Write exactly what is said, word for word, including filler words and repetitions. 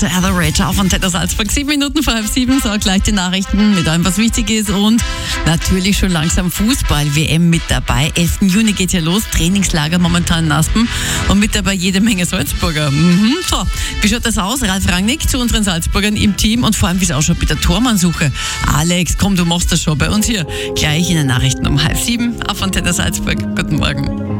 zu Average auf Antenne Salzburg. Sieben Minuten vor halb sieben, so gleich die Nachrichten mit allem, was wichtig ist. Und natürlich schon langsam Fußball-W M mit dabei. elften Juni geht ja los, Trainingslager momentan in Aspen. Und mit dabei jede Menge Salzburger. Mhm. So, wie schaut das aus? Ralf Rangnick zu unseren Salzburgern im Team und vor allem, wie es ausschaut mit der Tormannsuche. Alex, komm, du machst das schon bei uns hier. Gleich in den Nachrichten um halb sieben auf Antenne Salzburg. Guten Morgen.